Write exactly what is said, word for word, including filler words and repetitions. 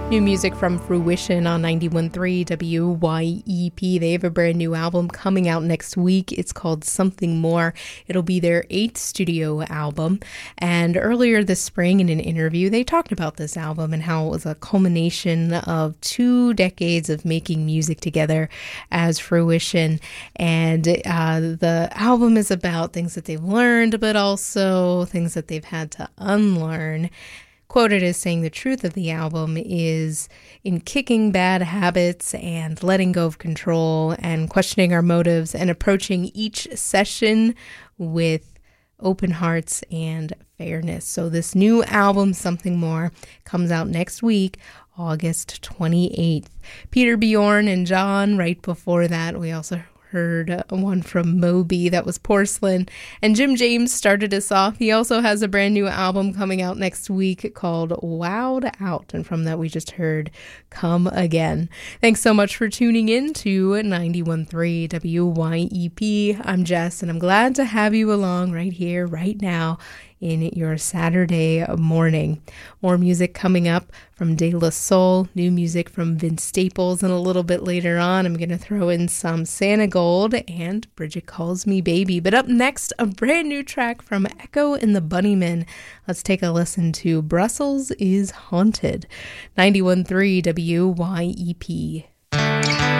New music from Fruition on ninety-one point three W Y E P. They have a brand new album coming out next week. It's called Something More. It'll be their eighth studio album. And earlier this spring in an interview, they talked about this album and how it was a culmination of two decades of making music together as Fruition. And uh, the album is about things that they've learned, but also things that they've had to unlearn. Quoted as saying the truth of the album is in kicking bad habits and letting go of control and questioning our motives and approaching each session with open hearts and fairness. So this new album, Something More, comes out next week, August twenty-eighth. Peter Bjorn and John, right before that, we also heard one from Moby, that was Porcelain. And Jim James started us off. He also has a brand new album coming out next week called Wowed Out. And from that, we just heard Come Again. Thanks so much for tuning in to ninety-one point three W Y E P. I'm Jess, and I'm glad to have you along right here, right now, in your Saturday morning. More music coming up from De La Soul, new music from Vince Staples, and a little bit later on, I'm going to throw in some Santa Gold and Bridget Calls Me Baby. But up next, a brand new track from Echo and the Bunnymen. Let's take a listen to Brussels is Haunted. ninety-one point three W Y E P.